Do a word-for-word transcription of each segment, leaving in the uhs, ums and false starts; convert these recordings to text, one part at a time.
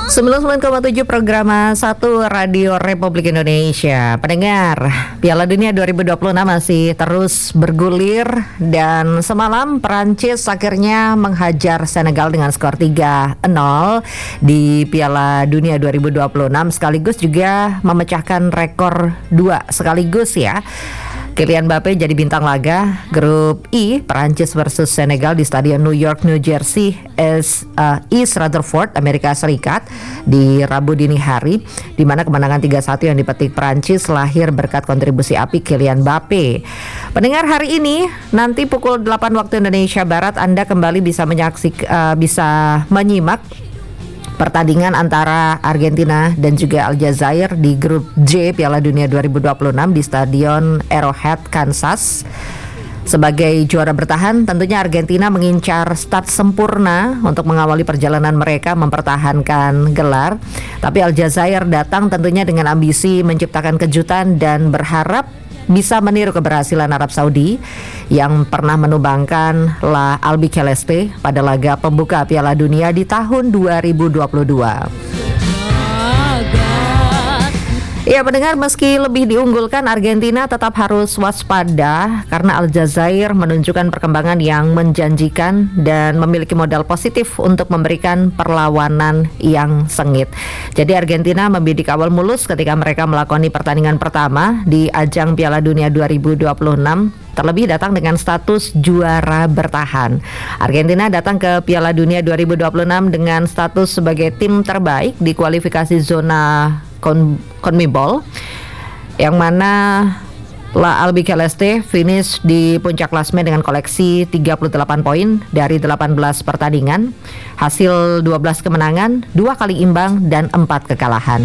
sembilan puluh sembilan koma tujuh program satu Radio Republik Indonesia. Pendengar, Piala Dunia dua ribu dua puluh enam masih terus bergulir dan semalam Perancis akhirnya menghajar Senegal dengan skor tiga nol di Piala Dunia dua ribu dua puluh enam, sekaligus juga memecahkan rekor dua sekaligus ya. Kylian Mbappe jadi bintang laga grup I Perancis versus Senegal di Stadion New York, New Jersey, East, uh, East Rutherford, Amerika Serikat di Rabu dini hari, di mana kemenangan tiga satu yang dipetik Perancis lahir berkat kontribusi apik Kylian Mbappe. Pendengar, hari ini nanti pukul delapan waktu Indonesia Barat Anda kembali bisa menyaksikan uh, bisa menyimak pertandingan antara Argentina dan juga Aljazair di grup J Piala Dunia dua ribu dua puluh enam di Stadion Arrowhead, Kansas. Sebagai juara bertahan, tentunya Argentina mengincar start sempurna untuk mengawali perjalanan mereka mempertahankan gelar. Tapi Aljazair datang tentunya dengan ambisi menciptakan kejutan dan berharap bisa meniru keberhasilan Arab Saudi yang pernah menumbangkan La Albi Celeste pada laga pembuka Piala Dunia di tahun dua ribu dua puluh dua. Ya pendengar, meski lebih diunggulkan, Argentina tetap harus waspada karena Aljazair menunjukkan perkembangan yang menjanjikan dan memiliki modal positif untuk memberikan perlawanan yang sengit. Jadi Argentina membidik awal mulus ketika mereka melakoni pertandingan pertama di ajang Piala Dunia dua ribu dua puluh enam, terlebih datang dengan status juara bertahan. Argentina datang ke Piala Dunia dua ribu dua puluh enam dengan status sebagai tim terbaik di kualifikasi zona Con- CONMEBOL, yang mana La Albi Celeste finish di puncak klasemen dengan koleksi tiga puluh delapan poin dari delapan belas pertandingan, hasil dua belas kemenangan, dua kali imbang dan empat kekalahan.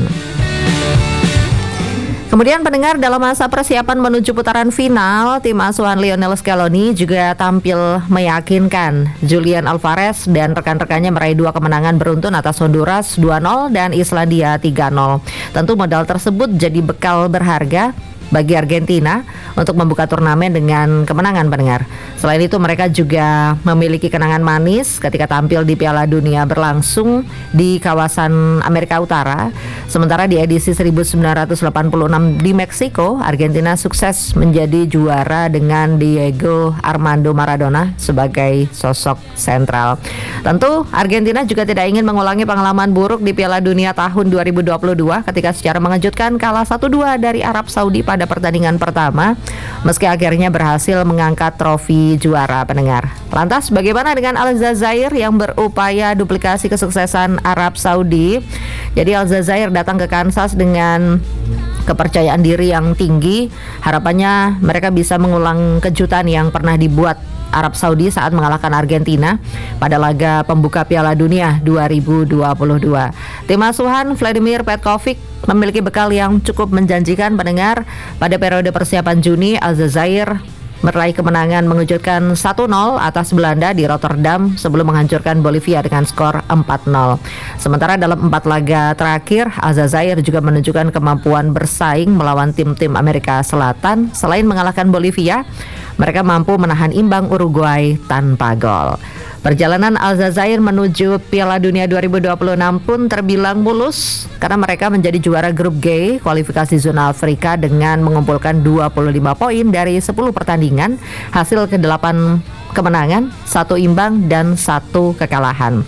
Kemudian pendengar, dalam masa persiapan menuju putaran final, tim asuhan Lionel Scaloni juga tampil meyakinkan. Julian Alvarez dan rekan-rekannya meraih dua kemenangan beruntun atas Honduras dua nol dan Islandia tiga nol. Tentu modal tersebut jadi bekal berharga bagi Argentina untuk membuka turnamen dengan kemenangan, pendengar. Selain itu mereka juga memiliki kenangan manis ketika tampil di Piala Dunia berlangsung di kawasan Amerika Utara. Sementara di edisi seribu sembilan ratus delapan puluh enam di Meksiko, Argentina sukses menjadi juara dengan Diego Armando Maradona sebagai sosok sentral. Tentu Argentina juga tidak ingin mengulangi pengalaman buruk di Piala Dunia tahun dua ribu dua puluh dua ketika secara mengejutkan kalah satu dua dari Arab Saudi pada pertandingan pertama, meski akhirnya berhasil mengangkat trofi juara, pendengar. Lantas bagaimana dengan Aljazair yang berupaya duplikasi kesuksesan Arab Saudi? Jadi Aljazair datang ke Kansas dengan kepercayaan diri yang tinggi. Harapannya mereka bisa mengulang kejutan yang pernah dibuat Arab Saudi saat mengalahkan Argentina pada laga pembuka Piala Dunia dua ribu dua puluh dua. Tim asuhan Vladimir Petkovic memiliki bekal yang cukup menjanjikan, pendengar. Pada periode persiapan Juni, Aljazair meraih kemenangan mengejutkan satu nol atas Belanda di Rotterdam sebelum menghancurkan Bolivia dengan skor empat nol. Sementara dalam empat laga terakhir, Aljazair juga menunjukkan kemampuan bersaing melawan tim-tim Amerika Selatan. Selain mengalahkan Bolivia, mereka mampu menahan imbang Uruguay tanpa gol. Perjalanan Aljazair menuju Piala Dunia dua ribu dua puluh enam pun terbilang mulus karena mereka menjadi juara grup G kualifikasi zona Afrika dengan mengumpulkan dua puluh lima poin dari sepuluh pertandingan, hasil kedelapan kemenangan, satu imbang dan satu kekalahan.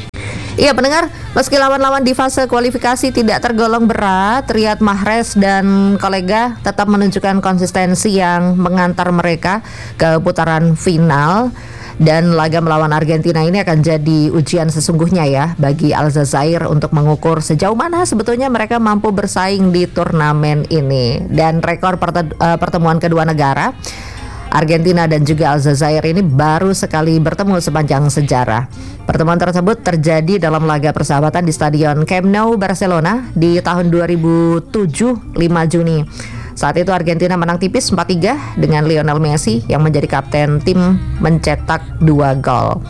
Iya pendengar, meski lawan-lawan di fase kualifikasi tidak tergolong berat, Riyad Mahrez dan kolega tetap menunjukkan konsistensi yang mengantar mereka ke putaran final. Dan laga melawan Argentina ini akan jadi ujian sesungguhnya ya bagi Aljazair untuk mengukur sejauh mana sebetulnya mereka mampu bersaing di turnamen ini. Dan rekor perte- uh, pertemuan kedua negara, Argentina dan juga Aljazair, ini baru sekali bertemu sepanjang sejarah. Pertemuan tersebut terjadi dalam laga persahabatan di Stadion Camp Nou, Barcelona di tahun dua ribu tujuh, lima Juni. Saat itu Argentina menang tipis empat tiga dengan Lionel Messi yang menjadi kapten tim mencetak dua gol.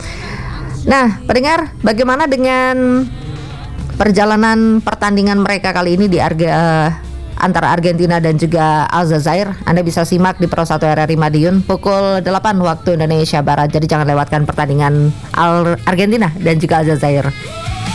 Nah, pendengar, bagaimana dengan perjalanan pertandingan mereka kali ini di Arga, antara Argentina dan juga Aljazair? Anda bisa simak di Pro satu R R I Madiun pukul delapan waktu Indonesia Barat. Jadi jangan lewatkan pertandingan Al- Argentina dan juga Aljazair.